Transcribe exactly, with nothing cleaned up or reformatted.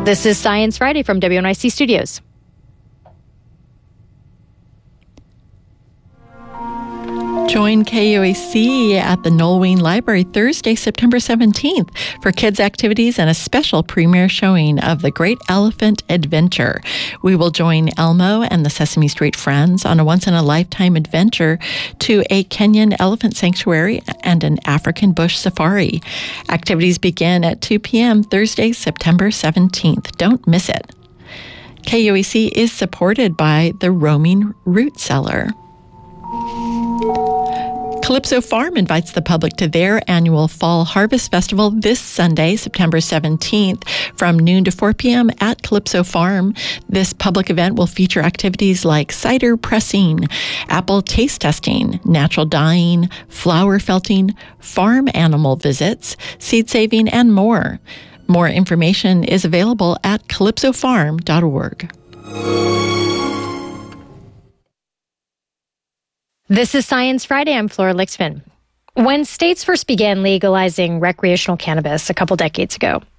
This is Science Friday from W N I C Studios. Join K U A C at the Nolwenn Library Thursday, September seventeenth for kids' activities and a special premiere showing of The Great Elephant Adventure. We will join Elmo and the Sesame Street Friends on a once-in-a-lifetime adventure to a Kenyan elephant sanctuary and an African bush safari. Activities begin at two p.m. Thursday, September seventeenth. Don't miss it. K U A C is supported by the Roaming Root Cellar. Calypso Farm invites the public to their annual Fall Harvest Festival this Sunday, September seventeenth, from noon to four p.m. at Calypso Farm. This public event will feature activities like cider pressing, apple taste testing, natural dyeing, flower felting, farm animal visits, seed saving, and more. More information is available at calypso farm dot org. This is Science Friday. I'm Flora Lixman. When states first began legalizing recreational cannabis a couple decades ago,